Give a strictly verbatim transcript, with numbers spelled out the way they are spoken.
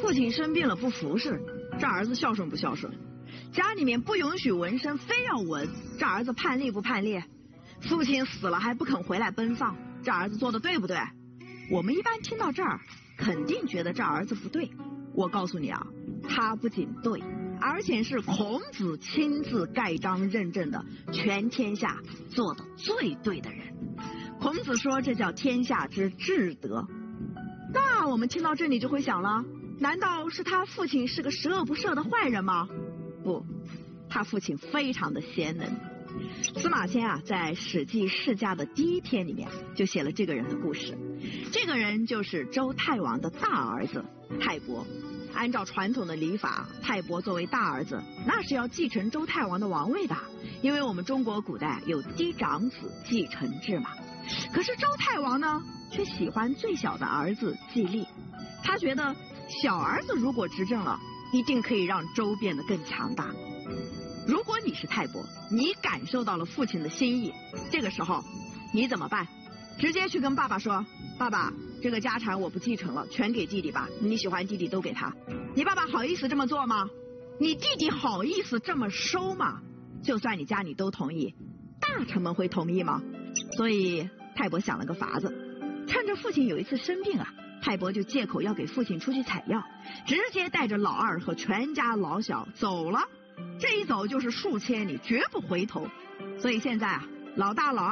父亲生病了不服侍，这儿子孝顺不孝顺？家里面不允许纹身，非要纹，这儿子叛逆不叛逆？父亲死了还不肯回来奔丧，这儿子做的对不对？我们一般听到这儿，肯定觉得这儿子不对。我告诉你啊，他不仅对，而且是孔子亲自盖章认证的全天下做的最对的人。孔子说这叫天下之至德。那我们听到这里就会想了，难道是他父亲是个十恶不赦的坏人吗？不，他父亲非常的贤能。司马迁啊，在《史记世家》的第一篇里面就写了这个人的故事。这个人就是周太王的大儿子泰伯。按照传统的礼法，泰伯作为大儿子，那是要继承周太王的王位的，因为我们中国古代有嫡长子继承制嘛。可是周太王呢，却喜欢最小的儿子季历，他觉得小儿子如果执政了，一定可以让周变得更强大。如果你是泰伯，你感受到了父亲的心意，这个时候你怎么办？直接去跟爸爸说，爸爸，这个家产我不继承了，全给弟弟吧，你喜欢弟弟都给他。你爸爸好意思这么做吗？你弟弟好意思这么收吗？就算你家里都同意，大臣们会同意吗？所以泰伯想了个法子，趁着父亲有一次生病啊，泰伯就借口要给父亲出去采药，直接带着老二和全家老小走了。这一走就是数千里，绝不回头。所以现在啊，老大老二